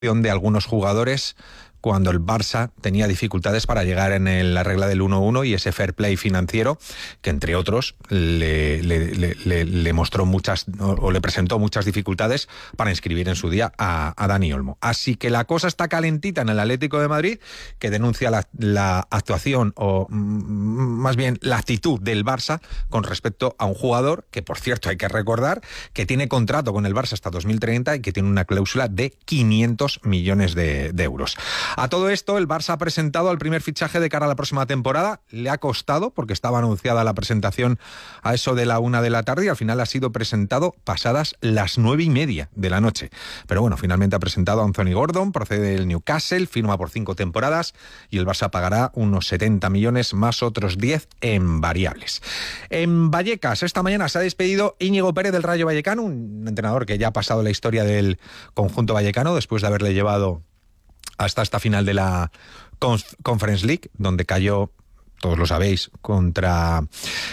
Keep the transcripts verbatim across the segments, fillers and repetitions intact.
de algunos jugadores cuando el Barça tenía dificultades para llegar en el, la regla del uno uno y ese fair play financiero que, entre otros, le, le, le, le, le mostró muchas o, o le presentó muchas dificultades para inscribir en su día a, a Dani Olmo. Así que la cosa está calentita en el Atlético de Madrid, que denuncia la, la actuación o más bien la actitud del Barça con respecto a un jugador que, por cierto, hay que recordar que tiene contrato con el Barça hasta dos mil treinta y que tiene una cláusula de quinientos millones de, de euros. A todo esto, el Barça ha presentado el primer fichaje de cara a la próxima temporada. Le ha costado, porque estaba anunciada la presentación a eso de la una de la tarde y al final ha sido presentado pasadas las nueve y media de la noche. Pero bueno, finalmente ha presentado a Anthony Gordon, procede del Newcastle, firma por cinco temporadas y el Barça pagará unos setenta millones más otros diez en variables. En Vallecas, esta mañana se ha despedido Íñigo Pérez del Rayo Vallecano, un entrenador que ya ha pasado la historia del conjunto vallecano después de haberle llevado hasta esta final de la Conference League, donde cayó, todos lo sabéis, contra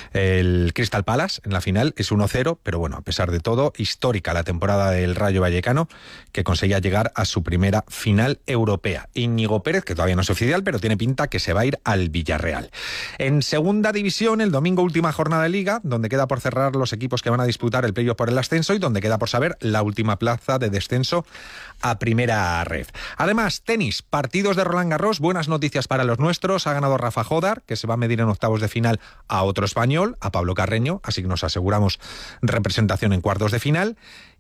el Crystal Palace en la final. Es uno cero, pero bueno, a pesar de todo, histórica la temporada del Rayo Vallecano, que conseguía llegar a su primera final europea. Íñigo Pérez, que todavía no es oficial, pero tiene pinta que se va a ir al Villarreal. En segunda división, el domingo última jornada de Liga, donde queda por cerrar los equipos que van a disputar el playoff por el ascenso y donde queda por saber la última plaza de descenso a primera red. Además, tenis, partidos de Roland Garros, buenas noticias para los nuestros. Ha ganado Rafa Jodar, que se va a medir en octavos de final a otro español, a Pablo Carreño, así que nos aseguramos representación en cuartos de final.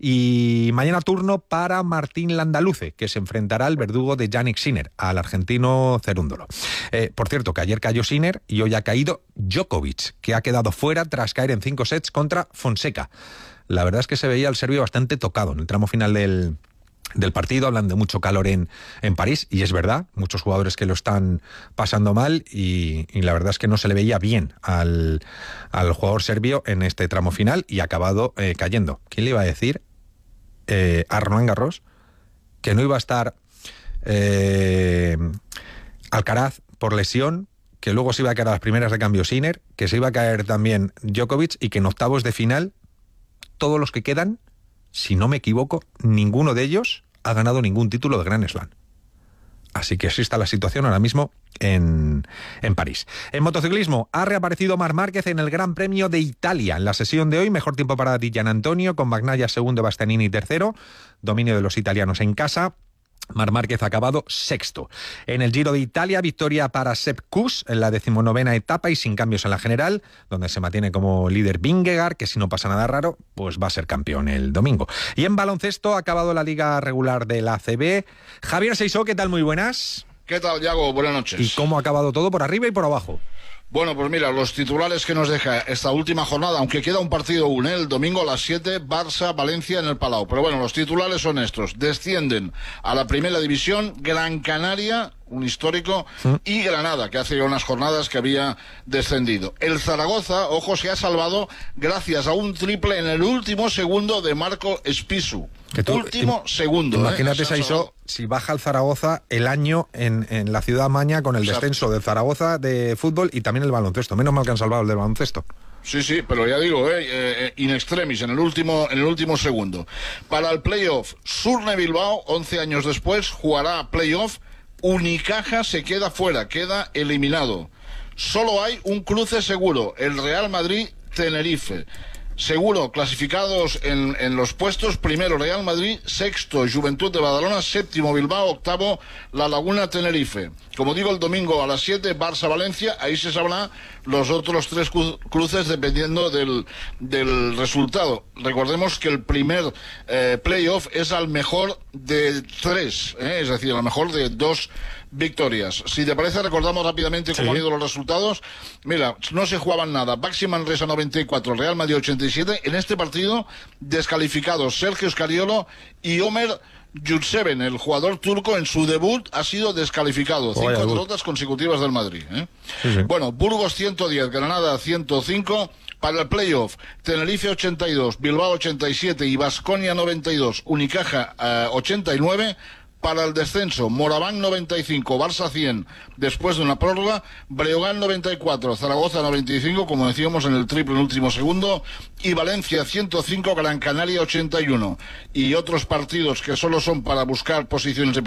Y mañana turno para Martín Landaluce, que se enfrentará al verdugo de Jannik Sinner, al argentino Cerúndolo. Eh, por cierto, que ayer cayó Sinner y hoy ha caído Djokovic, que ha quedado fuera tras caer en cinco sets contra Fonseca. La verdad es que se veía al serbio bastante tocado en el tramo final del... del partido. Hablan de mucho calor en, en París, y es verdad, muchos jugadores que lo están pasando mal, y, y la verdad es que no se le veía bien al, al jugador serbio en este tramo final, y ha acabado eh, cayendo. ¿Quién le iba a decir eh, a Roland Garros que no iba a estar eh, Alcaraz por lesión, que luego se iba a caer a las primeras de cambio Sinner, que se iba a caer también Djokovic, y que en octavos de final todos los que quedan, si no me equivoco, ninguno de ellos ha ganado ningún título de Grand Slam. Así que así está la situación ahora mismo en, en París. En motociclismo, ha reaparecido Marc Márquez en el Gran Premio de Italia. En la sesión de hoy, mejor tiempo para Di Gianantonio, con Bagnaia segundo, Bastianini tercero. Dominio de los italianos en casa. Marc Márquez ha acabado sexto. En el Giro de Italia, victoria para Sepp Kuss en la decimonovena etapa y sin cambios en la general, donde se mantiene como líder Vingegaard, que si no pasa nada raro, pues va a ser campeón el domingo. Y en baloncesto ha acabado la liga regular de la A C B. Javier Seisó, ¿qué tal? Muy buenas. ¿Qué tal, Yago? Buenas noches. ¿Y cómo ha acabado todo, por arriba y por abajo? Bueno, pues mira, los titulares que nos deja esta última jornada, aunque queda un partido aún, ¿eh? El domingo a las siete, Barça-Valencia en el Palau. Pero bueno, los titulares son estos. Descienden a la primera división Gran Canaria, un histórico, y Granada, que hace ya unas jornadas que había descendido. El Zaragoza, ojo, se ha salvado gracias a un triple en el último segundo de Marco Espisu. Que tú, último im, segundo. Imagínate, ¿eh? Saisó, si baja el Zaragoza el año en, en la ciudad maña con el Exacto. descenso del Zaragoza de fútbol y también el baloncesto. Menos mal que han salvado el del baloncesto. Sí, sí, pero ya digo, eh, eh, in extremis, en el último en el último segundo. Para el playoff, Surne Bilbao, once años después, jugará playoff. Unicaja se queda fuera, queda eliminado. Solo hay un cruce seguro, el Real Madrid-Tenerife. Seguro, clasificados en, en los puestos, primero Real Madrid, sexto Juventud de Badalona, séptimo Bilbao, octavo La Laguna Tenerife. Como digo, el domingo a las siete, Barça-Valencia, ahí se sabrá los otros tres cruces dependiendo del, del resultado. Recordemos que el primer eh, playoff es al mejor de tres, ¿eh? Es decir, al mejor de dos victorias. Si te parece, recordamos rápidamente cómo sí. han ido los resultados. Mira, no se jugaban nada. Baxi Manresa noventa y cuatro, Real Madrid ochenta y siete. En este partido, descalificados Sergio Scariolo y Omer Yurtseven, el jugador turco, en su debut ha sido descalificado. Cinco oh, derrotas consecutivas del Madrid. ¿eh? Sí, sí. Bueno, Burgos ciento diez, Granada ciento cinco. Para el playoff, Tenerife ochenta y dos, Bilbao ochenta y siete y Baskonia noventa y dos, Unicaja uh, ochenta y nueve. Para el descenso, Moraván noventa y cinco, Barça cien, después de una prórroga, Breogán noventa y cuatro, Zaragoza noventa y cinco, como decíamos en el triple en último segundo, y Valencia ciento cinco, Gran Canaria ochenta y uno. Y otros partidos que solo son para buscar posiciones de